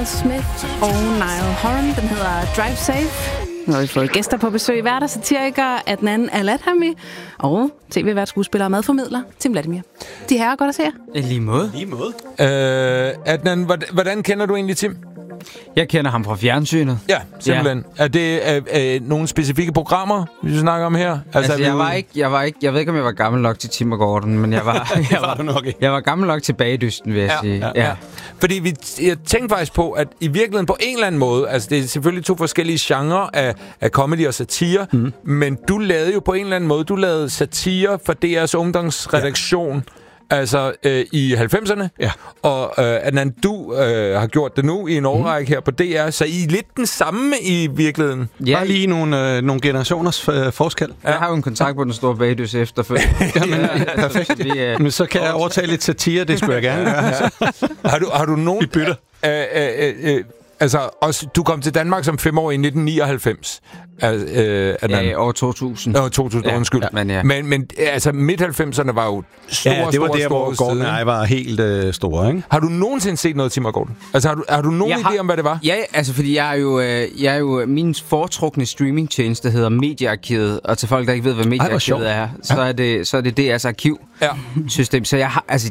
Miles Smith og Niall Horan. Den hedder Drive Safe. Nu har vi fået gæster på besøg. Værter, satiriker Adnan Al-Adhami og tv-vært, skuespiller og madformidler Tim Vladimir. De herrer, godt at se jer. Lige måde. Adnan, hvordan kender du egentlig Tim? Jeg kender ham fra fjernsynet. Ja, simpelthen. Ja. Er det nogle specifikke programmer, vi snakker om her? Altså jeg ved ikke, om jeg var gammel nok til Tim og Gordon, men jeg var gammel nok til Bagedysten, vil jeg sige. Ja. Fordi jeg tænkte faktisk på, at i virkeligheden på en eller anden måde, altså det er selvfølgelig to forskellige genrer af comedy og satire, men du lavede jo på en eller anden måde, du lavede satire for DR's ungdomsredaktion, altså i 90'erne, og Adnan, du har gjort det nu i en årrække her på DR, så I er lidt den samme i virkeligheden. Ja. Bare lige nogle generationers forskel. Jeg har jo en kontrakt på den store bagdys efterfølgende. Perfekt. Men så kan jeg overtage lidt satire, det skulle jeg gerne gøre. Har du nogen... I bytter. Altså, også, du kom til Danmark som 5 år i 1999. Ja, år 2000. År 2000, undskyld. Men altså, midt-90'erne var jo store, det var der, hvor Gordon og jeg var helt store, ikke? Har du nogensinde set noget, Tim og Gordon? Altså, har du nogen idé om, hvad det var? Ja, altså, fordi jeg er jo min foretrukne streamingtjeneste, der hedder Mediearkivet, og til folk, der ikke ved, hvad Mediearkivet er, så er det DR's arkivsystem. Så jeg har, altså,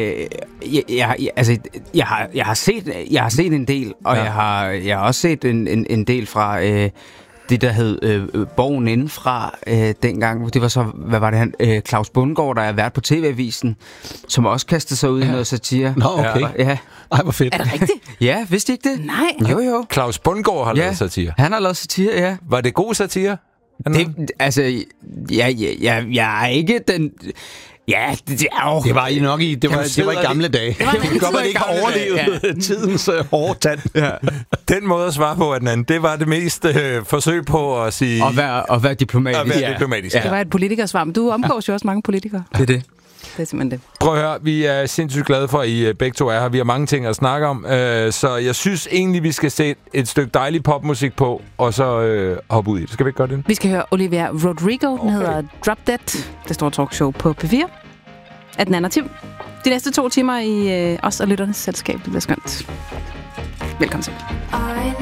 jeg har set en del, og jeg har også set en del fra det, der hed Borgen Indenfra dengang. Det var så, hvad var det han? Claus Bundgaard, der er vært på TV-avisen, som også kastede sig ud i noget satire. Nå, okay. Ja. Ej, hvor fedt. Er det rigtigt? Ja, vidste I ikke det? Nej. Jo. Claus Bundgaard har lavet satire. Han har lavet satire, ja. Var det god satire? Jeg er ikke den... Ja, det var I nok i, det var i gamle dage. Det kan godt være, det ikke har overlevet tidens hårde tand. Ja. Den måde at svare på, Adnan, det var det mest forsøg på at sige... Og være diplomatisk. Det var et politikersvar, men du omgås jo også mange politikere. Det er det. Det er simpelthen det. Prøv at høre, vi er sindssygt glade for, at I begge to er her. Vi har mange ting at snakke om, så jeg synes egentlig, vi skal sætte et stykke dejlig popmusik på, og så hoppe ud i det. Skal vi ikke gøre det? Vi skal høre Olivia Rodrigo, den hedder Drop Dead. Det står talkshow på P4. Adnan og Tim. De næste 2 timer i os og lytternes selskab. Det bliver skønt. Velkommen til.